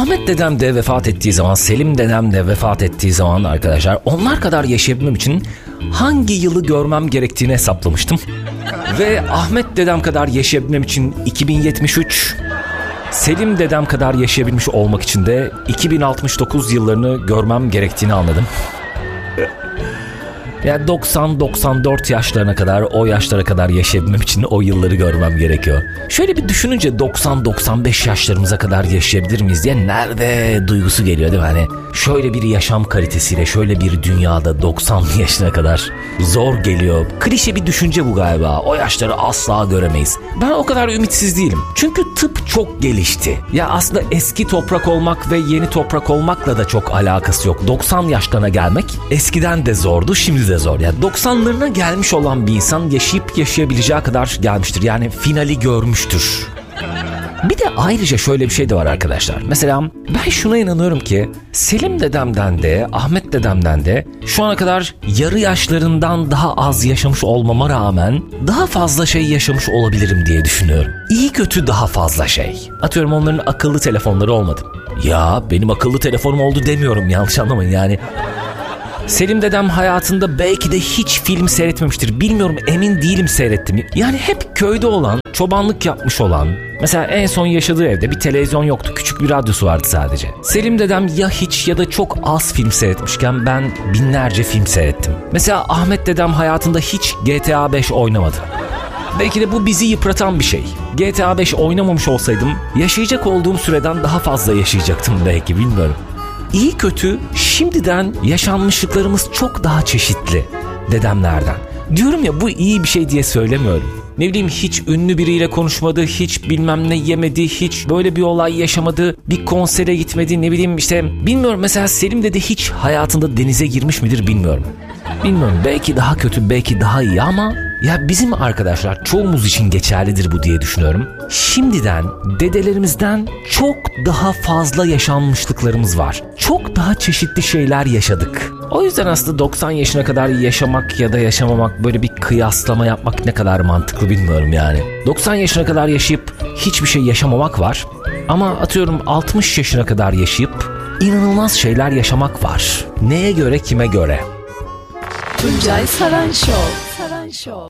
Ahmet dedem de vefat ettiği zaman, Selim dedem de vefat ettiği zaman arkadaşlar, onlar kadar yaşayabilmem için hangi yılı görmem gerektiğini hesaplamıştım. Ve Ahmet dedem kadar yaşayabilmem için 2073, Selim dedem kadar yaşayabilmiş olmak için de 2069 yıllarını görmem gerektiğini anladım. Yani 90-94 yaşlarına kadar, o yaşlara kadar yaşayabilmem için o yılları görmem gerekiyor. Şöyle bir düşününce 90-95 yaşlarımıza kadar yaşayabilir miyiz diye nerede duygusu geliyor değil mi? Hani şöyle bir yaşam kalitesiyle, şöyle bir dünyada 90 yaşına kadar zor geliyor. Klişe bir düşünce bu galiba. O yaşları asla göremeyiz. Ben o kadar ümitsiz değilim. Çünkü tıp çok gelişti. Ya aslında eski toprak olmak ve yeni toprak olmakla da çok alakası yok. 90 yaşlarına gelmek eskiden de zordu, şimdi de zor. Yani 90'larına gelmiş olan bir insan yaşayıp yaşayabileceği kadar gelmiştir. Yani finali görmüştür. Bir de ayrıca şöyle bir şey de var arkadaşlar. Mesela ben şuna inanıyorum ki Selim dedemden de Ahmet dedemden de şu ana kadar yarı yaşlarından daha az yaşamış olmama rağmen daha fazla şey yaşamış olabilirim diye düşünüyorum. İyi kötü daha fazla şey. Atıyorum onların akıllı telefonları olmadı. Ya benim akıllı telefonum oldu demiyorum, yanlış anlamayın yani. Selim dedem hayatında belki de hiç film seyretmemiştir. Bilmiyorum, emin değilim seyretti mi. Yani hep köyde olan, çobanlık yapmış olan. Mesela en son yaşadığı evde bir televizyon yoktu. Küçük bir radyosu vardı sadece. Selim dedem ya hiç ya da çok az film seyretmişken ben binlerce film seyrettim. Mesela Ahmet dedem hayatında hiç GTA 5 oynamadı. Belki de bu bizi yıpratan bir şey. GTA 5 oynamamış olsaydım yaşayacak olduğum süreden daha fazla yaşayacaktım belki, bilmiyorum. İyi kötü şimdiden yaşanmışlıklarımız çok daha çeşitli dedemlerden. Diyorum ya, bu iyi bir şey diye söylemiyorum. Ne bileyim, hiç ünlü biriyle konuşmadı, hiç bilmem ne yemedi, hiç böyle bir olay yaşamadı, bir konsere gitmedi, ne bileyim işte bilmiyorum. Mesela Selim dede hiç hayatında denize girmiş midir bilmiyorum. Bilmiyorum, belki daha kötü, belki daha iyi ama ya bizim arkadaşlar çoğumuz için geçerlidir bu diye düşünüyorum. Şimdiden dedelerimizden çok daha fazla yaşanmışlıklarımız var. Çok daha çeşitli şeyler yaşadık. O yüzden aslında 90 yaşına kadar yaşamak ya da yaşamamak, böyle bir kıyaslama yapmak ne kadar mantıklı bilmiyorum yani. 90 yaşına kadar yaşayıp hiçbir şey yaşamamak var. Ama atıyorum 60 yaşına kadar yaşayıp inanılmaz şeyler yaşamak var. Neye göre, kime göre? Tuncay Saran Show.